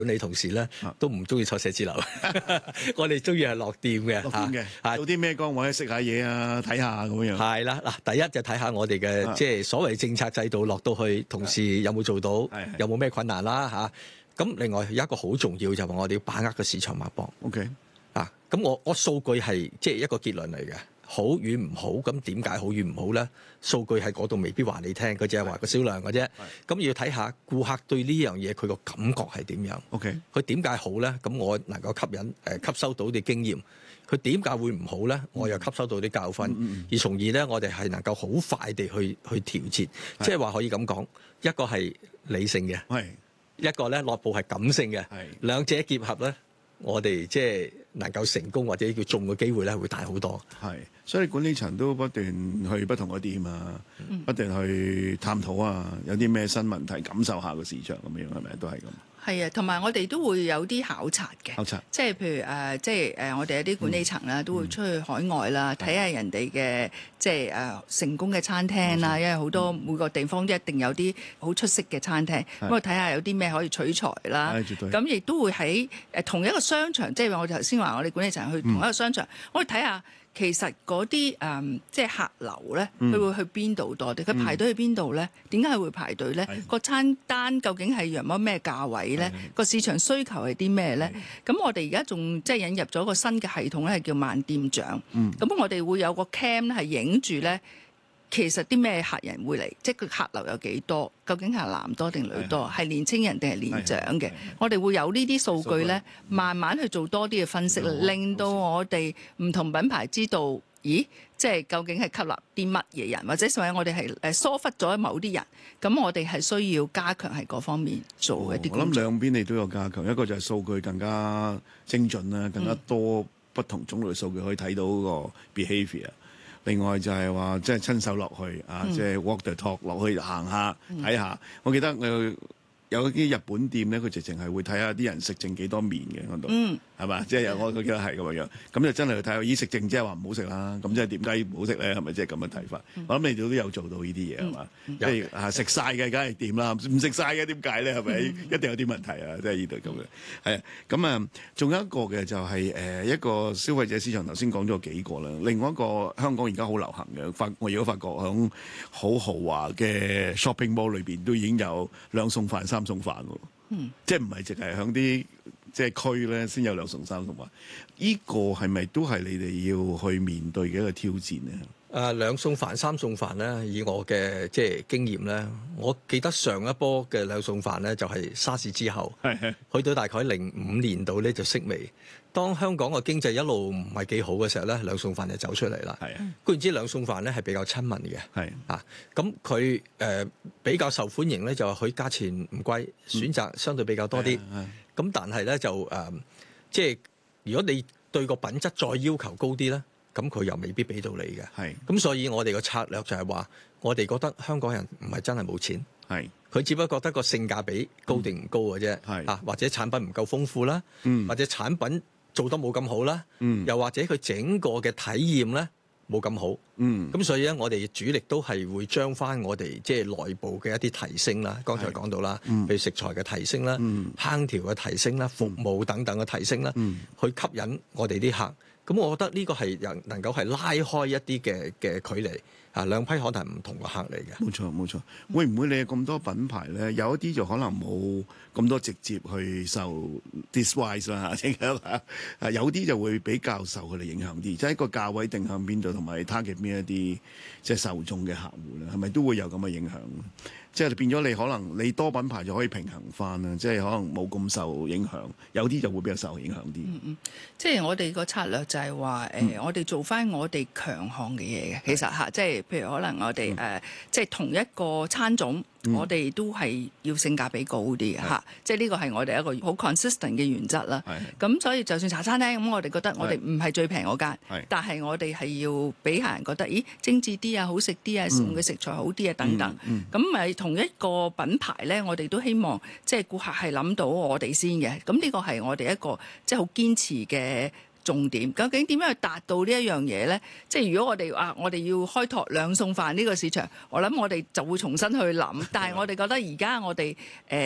管理同事咧都唔中意坐寫字樓，我哋中意係落店嘅。 落店嘅，做啲咩崗位食下嘢啊，睇下咁樣。 係啦，嗱，第一就睇下我哋嘅即係所謂政策制度落到去，同事有冇做到，有冇咩困難啦嚇。咁另外有一個好重要就係我哋要把握個市場脈搏。 OK 咁我數據係即係一個結論嚟嘅。好與唔好，咁點解好與唔好咧？數據喺嗰度未必話你聽，佢只係話個銷量嘅啫。咁要睇下顧客對呢樣嘢佢個感覺係點樣。 OK， 佢點解好咧？咁我能夠吸收到啲經驗。佢點解會唔好咧？我又吸收到啲教訓，而從而咧，我哋係能夠好快地去調節，即係話可以咁講，一個係理性嘅，一個咧內部係感性嘅，兩者結合咧，我哋即係能夠成功或者叫中嘅機會咧，會大好多。 係，所以管理層都不斷去不同嘅店啊，不斷去探討啊，有啲咩新問題，感受下個市場咁樣，係咪都係咁？ 係啊，同埋我哋都會有啲考察嘅，即係譬如我哋有啲管理層啦，都會出去海外啦，睇下人哋嘅即係成功嘅餐廳啦，因為好多每個地方都一定有啲好出色嘅餐廳，咁我睇下有啲咩可以取材啦。咁亦都會喺同一個商場，即係我頭先話我哋管理層去同一個商場，我哋睇下。其實嗰啲即係客流咧，佢會去邊度多啲？佢排隊去邊度咧？點解會排隊咧？個餐單究竟係約乜咩價位咧？個市場需求係啲咩咧？咁我哋而家仲即係引入咗個新嘅系統咧，係叫慢店長。咁我哋會有個 cam 係影住咧。其實啲咩客人會嚟，即係個客流有幾多？究竟係男多定女多？係年青人定係年長嘅？我哋會有呢啲數據咧，慢慢去做多啲嘅分析，令到我哋唔同品牌知道，咦，即係究竟係吸納啲乜嘢人，或者甚至我哋係疏忽咗某啲人，咁我哋係需要加強喺嗰方面做一啲工作。 我諗兩邊你都有加強，一個就係數據更加精準啦，更加多不同種類數據可以睇到個 behaviour。另外就係話，即係親手落去啊，即係 walk the talk 落去行下睇下。我記得有啲日本店咧，佢直情係會睇下啲人食剩幾多麵嘅嗰度，係嘛？即係我記得係咁樣，咁就真係去睇下，咦食剩即係話唔好食啦，咁即係點解唔好食咧？係咪即係咁嘅睇法？我諗你哋都有做到呢啲嘢係嘛？即係食晒嘅梗係掂啦，唔食晒嘅點解咧？係咪一定有啲問題啊？即係呢度咁嘅係啊。咁啊，仲有一個嘅就係一個消費者市場，頭先講咗幾個啦。另外一個香港而家好流行嘅，我而家發覺響好豪華嘅 shopping mall 裏邊都已經有兩餸飯三餸飯喎，即係唔係淨係響啲即係區咧先有兩餸三餸飯？呢個係咪都係你哋要去面對嘅一個挑戰咧？ 兩餸飯三餸飯咧，以我嘅即係經驗咧，我記得上一波嘅兩餸飯咧就係沙士之後，去到大概05年度咧就式微。當香港嘅經濟一路唔係幾好嘅時候咧，兩餸飯就走出嚟啦。固然之兩餸飯咧係比較親民嘅，咁佢比較受歡迎咧，就係佢價錢唔貴，選擇相對比較多啲。咁但係咧就即係如果你對個品質再要求高啲咧，咁佢又未必俾到你嘅。咁所以我哋個策略就係話，我哋覺得香港人唔係真係冇錢，佢只不過覺得個性價比高定唔高嘅啫。或者產品唔夠豐富啦，或者產品做得冇咁好啦，又或者佢整個嘅體驗咧冇咁好，咁所以咧我哋主力都係會將翻我哋即係內部嘅一啲提升啦，剛才講到啦，譬如食材嘅提升啦，烹調嘅提升啦，服務等等嘅提升啦，去吸引我哋啲客。咁我覺得呢個係能夠係拉開一啲嘅距離。兩批可能係唔同嘅客嚟嘅。 冇錯。會唔會你咁多品牌咧？有一啲就可能冇咁多直接去受 diswise 啦嚇，有啲就會比較受佢哋影響啲，即係一個價位定向邊度，同埋 target 邊一啲即係受眾嘅客戶咧，係咪都會有咁嘅影響？即係變咗你可能你多品牌就可以平衡翻啦，即係可能冇咁受影響，有啲就會比較受影響啲。 即係我哋個策略就係話我哋做翻我哋強項嘅嘢嘅，其實即係譬如可能我哋即係同一個餐種。我哋都係要性價比高啲嘅嚇，即係呢個係我哋一個好 consistent 嘅原則啦。咁所以就算茶餐廳咁，我哋覺得我哋唔係最平嗰間，但係我哋係要俾客人覺得，咦，精緻啲啊，好食啲啊，用嘅食材好啲啊等等。咁咪同一個品牌咧，我哋都希望即係顧客係諗到我哋先嘅。咁呢個係我哋一個即係好堅持嘅重點。究竟點樣去達到呢一樣嘢咧？即係如果我哋要開拓兩餸飯呢個市場，我諗我哋就會重新去諗。但係我哋覺得而家我哋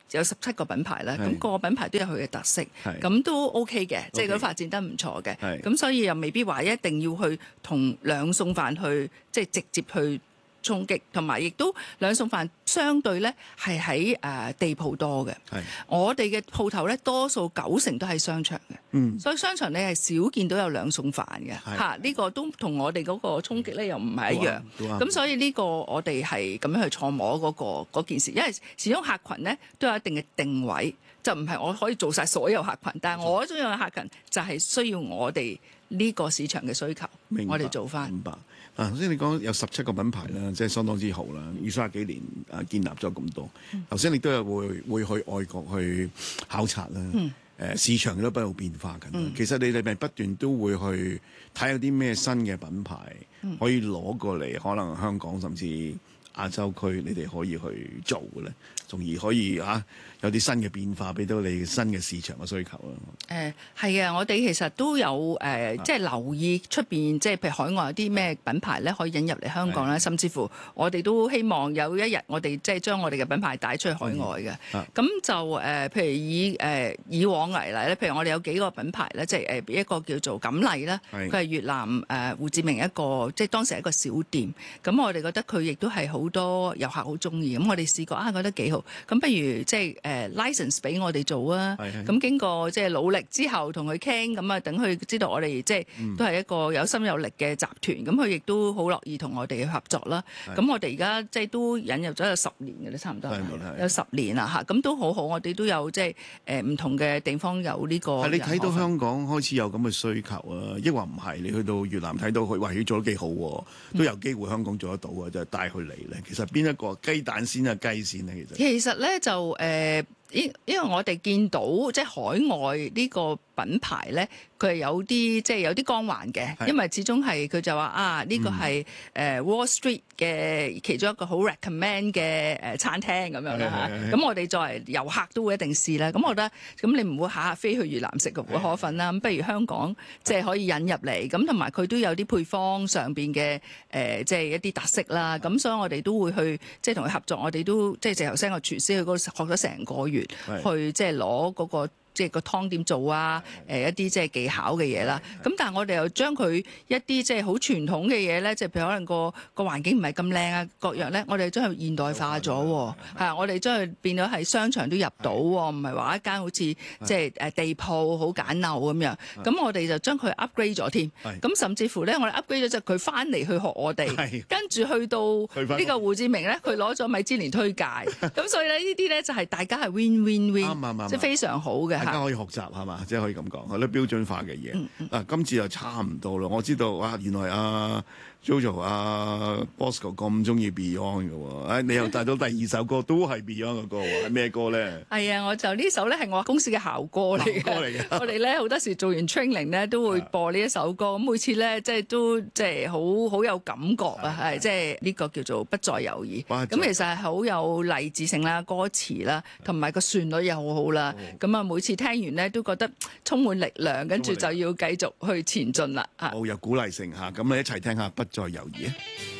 有17個品牌啦，咁個個品牌都有佢嘅特色，咁都 OK 嘅，即係佢發展得唔錯嘅。咁所以又未必話一定要去同兩餸飯去即係直接去衝擊，同埋亦都兩餸飯相對咧係喺地鋪多嘅。我哋嘅鋪頭咧多數90%都係商場嘅，所以商場你係少見到有兩餸飯嘅嚇。呢個都同我哋嗰個衝擊咧又唔係一樣。咁所以呢個我哋係咁樣去錯摸嗰件事，因為始終客群咧都有一定嘅定位，就唔係我可以做晒所有客群，但係我中意嘅客群就係需要我哋呢個市場嘅需求，我哋做翻。 明白。頭先你講有17個品牌啦，即係相當之好啦，30幾年建立咗咁多。頭先你都有會去外國去考察啦，市場都不斷變化緊。其實你哋咪不斷都會去睇有啲咩新嘅品牌可以攞過嚟，可能香港甚至亞洲區你哋可以去做嘅咧，從而可以有啲新嘅變化，俾到你新嘅市場嘅需求啦。 係啊，我哋其實都有即係留意出邊，即係譬如海外有啲咩品牌咧可以引入嚟香港啦，甚至乎我哋都希望有一日我哋即係將我哋嘅品牌帶出去海外嘅。咁就譬如以往為例咧，譬如我哋有幾個品牌咧，即係一個叫做錦麗啦，佢係越南胡志明一個，即係當時係一個小店。咁我哋覺得佢亦都係好多遊客好中意。咁我哋試過覺得幾好。咁不如即係license 俾我哋做啊。咁經過即係努力之後，同佢傾咁啊，等佢知道我哋即係都係一個有心有力嘅集團。咁佢亦都好樂意同我哋去合作啦。咁我哋而家即係都引入咗有10年嘅啦，差唔多有10年啦嚇。咁都好好，我哋都有即係唔同嘅地方有呢個。 係你睇到香港開始有咁嘅需求啊？抑或唔係？你去到越南睇到佢，哇！佢做得幾好喎，都有機會香港做得到啊，就係帶佢嚟咧。其實邊一個雞蛋先啊，雞先咧？ 其實咧就因為我哋見到即係海外呢個品牌咧，佢係有啲即係有啲光環嘅，因為始終係佢就話呢個係Wall Street 嘅其中一個好 recommend 嘅餐廳咁樣啦嚇。咁我哋作為遊客都會一定試啦。咁我覺得咁你唔會下下飛去越南食個河粉啦。咁不如香港即係可以引入嚟，咁同埋佢都有啲配方上邊嘅即係一啲特色啦。咁所以我哋都會去即係同佢合作，我哋都即係頭先個廚師去嗰度學咗成個月。去即係攞嗰個即係個湯點做啊，一啲即係技巧嘅嘢啦。咁但係我哋又將佢一啲即係好傳統嘅嘢咧，即係譬如可能個環境唔係咁靚啊，各樣咧，我哋將佢現代化咗喎。係我哋將佢變咗係商場都入到喎，唔係話一間好似即係地鋪好簡陋咁樣。咁我哋就將佢 upgrade 咗添。咁甚至乎咧，我哋 upgrade 咗就佢翻嚟去學我哋，跟住去到呢個胡志明咧，佢攞咗米芝蓮推介。咁所以咧呢啲咧就係大家係 win win win，即係非常好嘅。 大家可以學習係嘛，即係可以咁講，係啲標準化嘅嘢。今次就差唔多啦。我知道原來Jojo Bosco 咁中意 Beyond 嘅喎，你又帶到第2首歌都係 Beyond 嘅歌喎，係咩歌咧？ 係啊，我就呢首咧係我公司嘅校歌嚟嘅。我哋咧好多時做完 training 咧都會播呢一首歌，咁每次咧即係都即係好有感覺啊！係即係呢個叫做不再猶豫。咁其實係好有勵志性啦，歌詞啦，同埋個旋律又好好啦。咁啊，每次聽完咧都覺得充滿力量，跟住就要繼續去前進啦。 好有鼓勵性嚇，咁你一齊聽下不再猶豫啊！